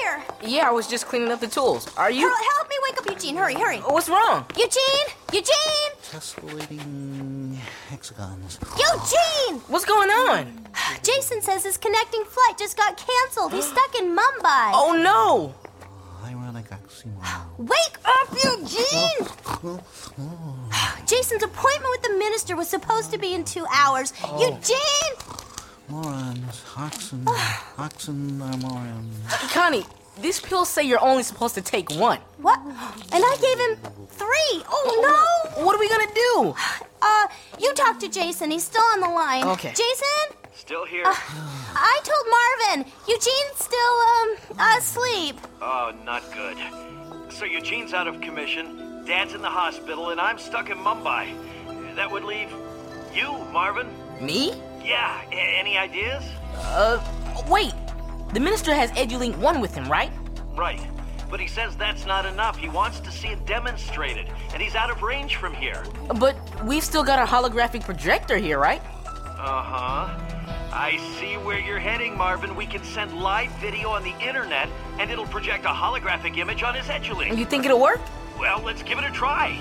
here? Yeah, I was just cleaning up the tools. Are you? Help me wake up Eugene. Hurry. What's wrong? Eugene! Tessellating hexagons. Eugene! What's going on? Jason says his connecting flight just got canceled. He's stuck in Mumbai. Oh, no! Ironic oxymoron. Wake up, Eugene! Jason's appointment with the minister was supposed to be in 2 hours. Eugene! Morons. Oxen are morons. Connie, these pills say you're only supposed to take one. What? And I gave him 3. Oh, no! What are we gonna do? You talk to Jason. He's still on the line. Okay. Jason? Still here? I told Marvin. Eugene's still, asleep. Oh, not good. So Eugene's out of commission, Dad's in the hospital, and I'm stuck in Mumbai. That would leave you, Marvin. Me? Yeah, any ideas? Wait. The minister has EduLink 1 with him, right? Right. But he says that's not enough. He wants to see it demonstrated, and he's out of range from here. But we've still got a holographic projector here, right? Uh-huh. I see where you're heading, Marvin. We can send live video on the internet, and it'll project a holographic image on his EduLink. You think it'll work? Well, let's give it a try.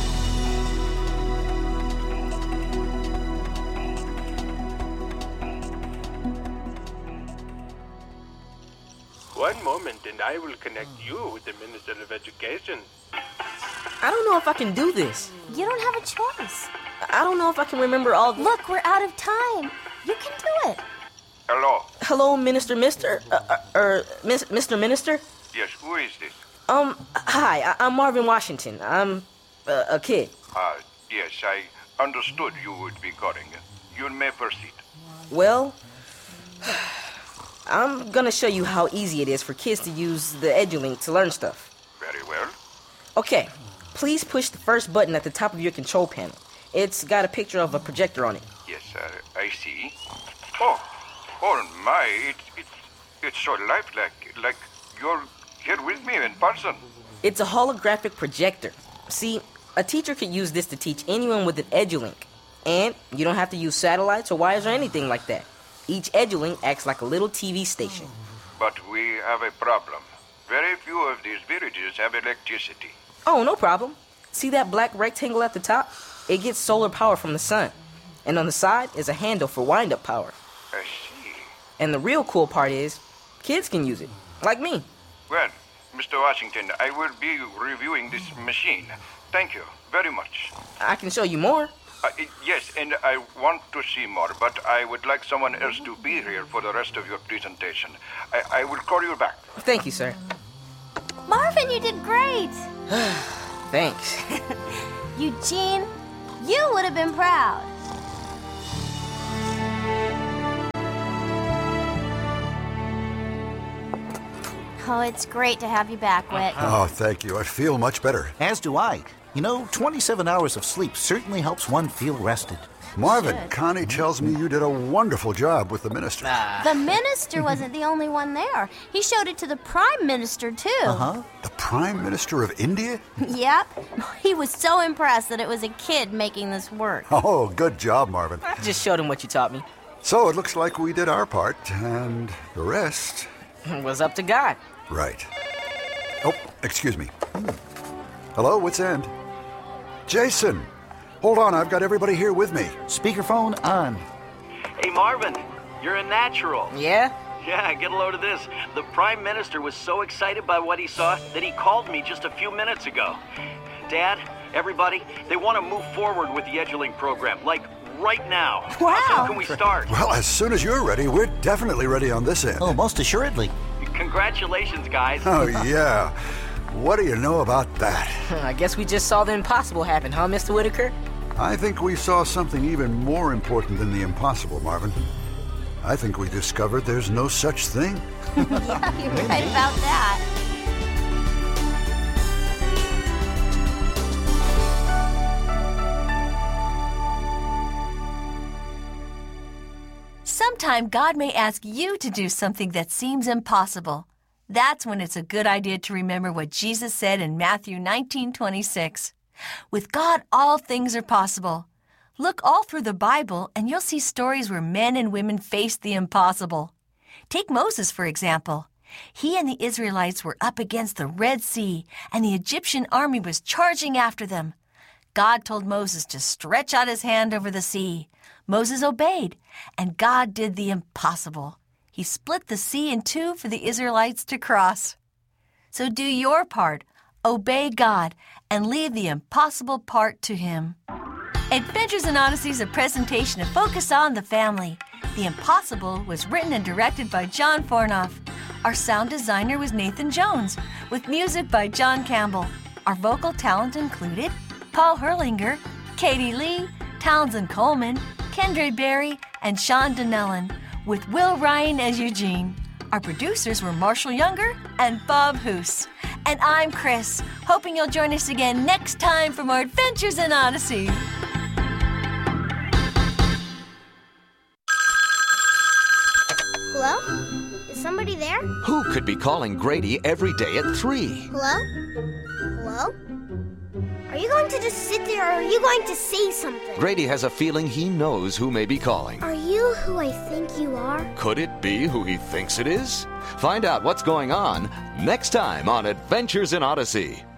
One moment, and I will connect you with the Minister of Education. I don't know if I can do this. You don't have a choice. I don't know if I can remember all the... Look, we're out of time. You can do it. Hello. Hello, Mr. Minister? Yes, who is this? Hi, I'm Marvin Washington. I'm a kid. Yes, I understood you would be calling. You may proceed. Well, I'm gonna show you how easy it is for kids to use the EduLink to learn stuff. Very well. Okay, please push the first button at the top of your control panel. It's got a picture of a projector on it. Yes, I see. Oh my, it's so lifelike, like you're here with me in person. It's a holographic projector. See, a teacher could use this to teach anyone with an EduLink. And you don't have to use satellites or wires or anything like that. Each EduLink acts like a little TV station. But we have a problem. Very few of these villages have electricity. Oh, no problem. See that black rectangle at the top? It gets solar power from the sun. And on the side is a handle for wind-up power. I see. And the real cool part is, kids can use it, like me. Well, Mr. Washington, I will be reviewing this machine. Thank you very much. I can show you more. Yes, and I want to see more, but I would like someone else to be here for the rest of your presentation. I will call you back. Thank you, sir. Marvin, you did great. Thanks. Eugene, you would have been proud. Oh, it's great to have you back, Whit. Oh, thank you. I feel much better. As do I. 27 hours of sleep certainly helps one feel rested. Marvin, Connie tells me you did a wonderful job with the minister. The minister wasn't the only one there. He showed it to the prime minister, too. Uh-huh. The Prime Minister of India? Yep. He was so impressed that it was a kid making this work. Oh, good job, Marvin. I just showed him what you taught me. So it looks like we did our part, and the rest... It was up to God. Right. Oh, excuse me. Hello, what's end? Jason! Hold on, I've got everybody here with me. Speakerphone on. Hey, Marvin, you're a natural. Yeah? Yeah, get a load of this. The Prime Minister was so excited by what he saw that he called me just a few minutes ago. Dad, everybody, they want to move forward with the EduLink program, like right now. Wow. How soon can we start? Well, as soon as you're ready, we're definitely ready on this end. Oh, most assuredly. Congratulations, guys. Oh, yeah. What do you know about that? I guess we just saw the impossible happen, huh, Mr. Whitaker? I think we saw something even more important than the impossible, Marvin. I think we discovered there's no such thing. Yeah, you're right about that. Sometime God may ask you to do something that seems impossible. That's when it's a good idea to remember what Jesus said in Matthew 19:26. With God, all things are possible. Look all through the Bible and you'll see stories where men and women faced the impossible. Take Moses, for example. He and the Israelites were up against the Red Sea, and the Egyptian army was charging after them. God told Moses to stretch out his hand over the sea. Moses obeyed, and God did the impossible. He split the sea in two for the Israelites to cross. So do your part. Obey God and leave the impossible part to Him. Adventures in Odyssey is a presentation of Focus on the Family. The Impossible was written and directed by John Fornoff. Our sound designer was Nathan Jones, with music by John Campbell. Our vocal talent included Paul Herlinger, Katie Lee, Townsend Coleman, Kendra Berry, and Sean Donnellan, with Will Ryan as Eugene. Our producers were Marshall Younger and Bob Hoos. And I'm Chris, hoping you'll join us again next time for more Adventures in Odyssey. Hello? Is somebody there? Who could be calling Grady every day at 3? Hello? Hello? Are you going to just sit there, or are you going to say something? Grady has a feeling he knows who may be calling. Are you who I think you are? Could it be who he thinks it is? Find out what's going on next time on Adventures in Odyssey.